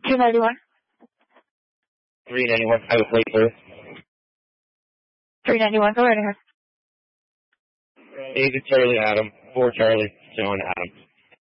291. 391, I was late, please. 391, go right ahead. David Charlie Adam, 4 Charlie, John Adam.